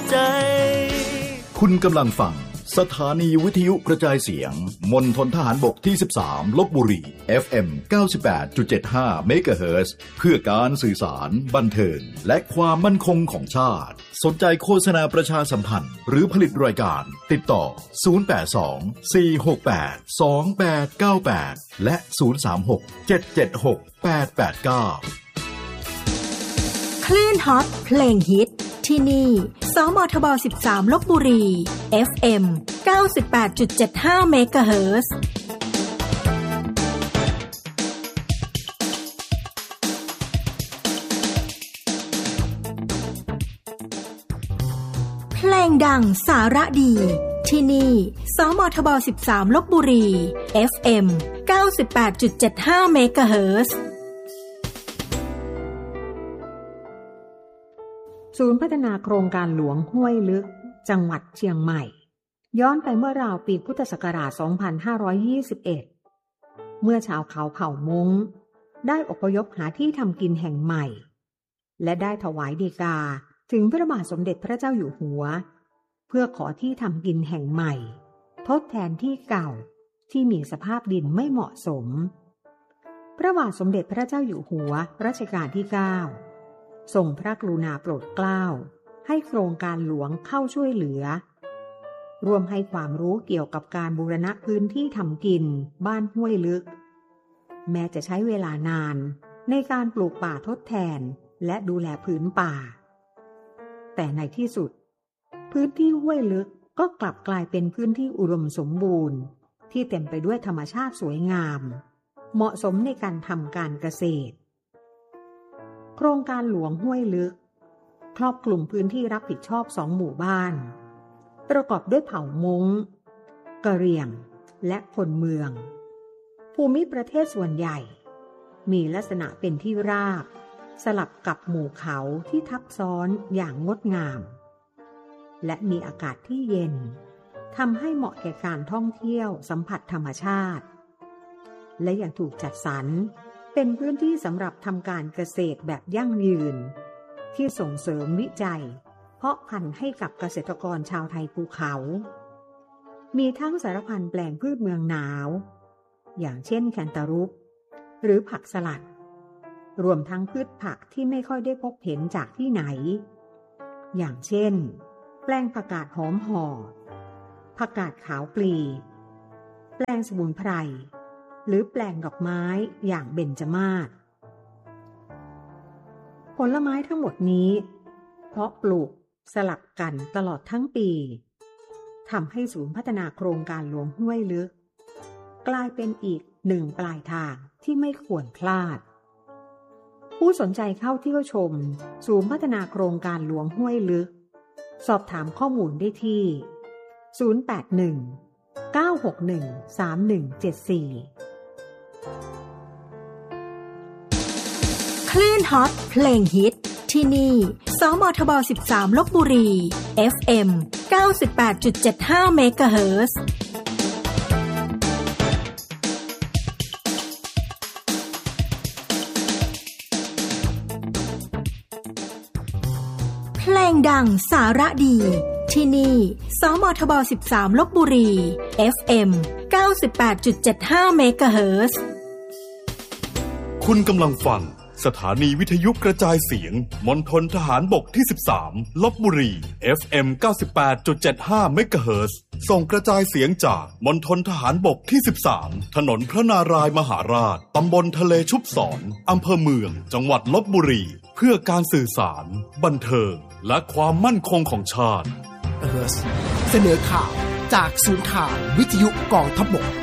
ใจคุณกำลังฟังสถานีวิทยุกระจายเสียงมณฑลทหารบกที่13ลพบุรี FM 98.75 เมกะเฮิรตซ์เพื่อการสื่อสารบันเทิงและความมั่นคงของชาติสนใจโฆษณาประชาสัมพันธ์หรือผลิตรายการติดต่อ082 468 2898และ036 776 889 คลื่นฮอตเพลงฮิตที่นี่สมทบ13ลพบุรี FM 98.75 เมกะเฮิรตซ์เพลงดังสาระดีที่นี่สมทบ13ลพบุรี FM 98.75 เมกะเฮิรตซ์ศูนย์พัฒนาโครงการหลวงห้วยลึกจังหวัดเชียงใหม่ย้อนไปเมื่อราวปีพุทธศักราช 2521 เมื่อชาวเขาเผ่ามงได้อพยพหาที่ทำกินแห่งใหม่และได้ถวายฎีกาถึงพระบาทสมเด็จพระเจ้าอยู่หัวเพื่อขอที่ทำกินแห่งใหม่ทดแทนที่เก่าที่มีสภาพดินไม่เหมาะสมพระบาทสมเด็จพระเจ้าอยู่หัวรัชกาลที่ 9ทรงพระกรุณาโปรดเกล้าให้โครงการหลวงเข้าช่วยเหลือรวมให้ความรู้เกี่ยวกับการบูรณะพื้นที่ทำกินบ้านห้วยลึกแม้จะใช้เวลานานในการปลูกป่าทดแทนและดูแลพื้นป่าแต่ในที่สุดพื้นที่ห้วยลึกก็กลับกลายเป็นพื้นที่อุดมสมบูรณ์ที่เต็มไปด้วยธรรมชาติสวยงามเหมาะสมในการทำการเกษตรโครงการหลวงห้วยลึกครอบคลุมพื้นที่รับผิดชอบ2หมู่บ้านประกอบด้วยเผ่ามงกะเหรี่ยงและคนเมืองภูมิประเทศส่วนใหญ่มีลักษณะเป็นที่ราบสลับกับหมู่เขาที่ทับซ้อนอย่างงดงามและมีอากาศที่เย็นทำให้เหมาะแก่การท่องเที่ยวสัมผัสธรรมชาติและยังถูกจัดสรรเป็นพื้นที่สำหรับทำการเกษตรแบบยั่งยืนที่ส่งเสริมวิจัยเพาะพันธุ์ให้กับเกษตรกรชาวไทยภูเขามีทั้งสารพันธุ์แปลงพืชเมืองหนาวอย่างเช่นแคนตาลูปหรือผักสลัดรวมทั้งพืชผักที่ไม่ค่อยได้พบเห็นจากที่ไหนอย่างเช่นแปลงผักกาดหอมห่อผักกาดขาวปลีแปลงสมุนไพรหรือแปลงดอกไม้อย่างเบญจมาศผลไม้ทั้งหมดนี้เพาะปลูกสลับกันตลอดทั้งปีทำให้ศูนย์พัฒนาโครงการหลวงห้วยลึกกลายเป็นอีกหนึ่งปลายทางที่ไม่ควรพลาดผู้สนใจเข้าเที่ยวชมศูนย์พัฒนาโครงการหลวงห้วยลึกสอบถามข้อมูลได้ที่081-961-3174 คลื่นฮอตเพลงฮิตที่นี่สมทบ13ลพบุรี FM 98.75 เมกะเฮิรตซ์เพลงดังสาระดีที่นี่สมทบ13ลพบุรี FM 98.75 เมกะเฮิรตซ์คุณกำลังฟังสถานีวิทยุกระจายเสียงมณฑลทหารบกที่13ลพบุรี FM 98.75 เมกะเฮิรตซ์ส่งกระจายเสียงจากมณฑลทหารบกที่13ถนนพระนารายณ์มหาราชตำบลทะเลชุบศรอำเภอเมืองจังหวัดลพบุรีเพื่อการสื่อสารบันเทิงและความมั่นคงของชาติเสนอข่าวจากศูนย์ข่าววิทยุกองทัพบก